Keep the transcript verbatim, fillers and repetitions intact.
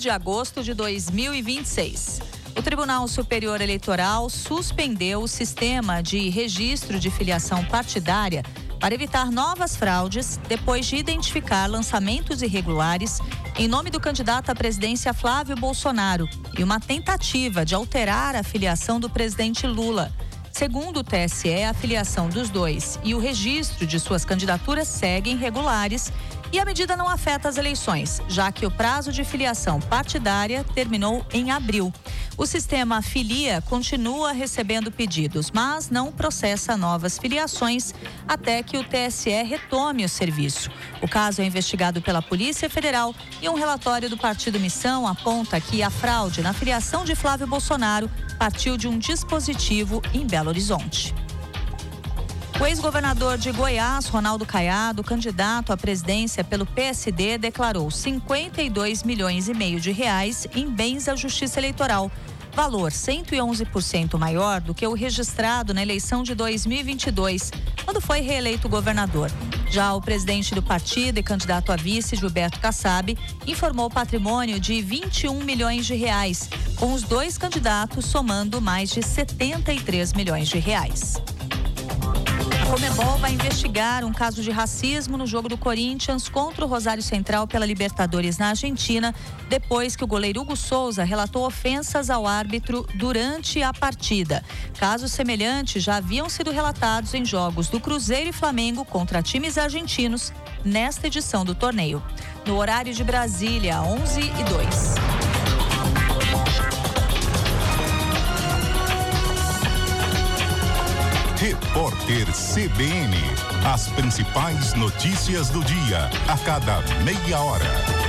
de agosto de dois mil e vinte e seis. O Tribunal Superior Eleitoral suspendeu o sistema de registro de filiação partidária para evitar novas fraudes, depois de identificar lançamentos irregulares em nome do candidato à presidência Flávio Bolsonaro e uma tentativa de alterar a filiação do presidente Lula. Segundo o T S E, a filiação dos dois e o registro de suas candidaturas seguem regulares e a medida não afeta as eleições, já que o prazo de filiação partidária terminou em abril. O sistema Filia continua recebendo pedidos, mas não processa novas filiações até que o T S E retome o serviço. O caso é investigado pela Polícia Federal e um relatório do Partido Missão aponta que a fraude na filiação de Flávio Bolsonaro partiu de um dispositivo em Belo Horizonte. O ex-governador de Goiás, Ronaldo Caiado, candidato à presidência pelo P S D, declarou cinquenta e dois milhões e meio de reais em bens à Justiça Eleitoral, valor cento e onze por cento maior do que o registrado na eleição de dois mil e vinte e dois, quando foi reeleito governador. Já o presidente do partido e candidato a vice, Gilberto Kassab, informou patrimônio de vinte e um milhões de reais, com os dois candidatos somando mais de setenta e três milhões de reais. A Conmebol vai investigar um caso de racismo no jogo do Corinthians contra o Rosário Central pela Libertadores na Argentina, depois que o goleiro Hugo Souza relatou ofensas ao árbitro durante a partida. Casos semelhantes já haviam sido relatados em jogos do Cruzeiro e Flamengo contra times argentinos nesta edição do torneio. No horário de Brasília, onze e dois. Repórter C B N. As principais notícias do dia, a cada meia hora.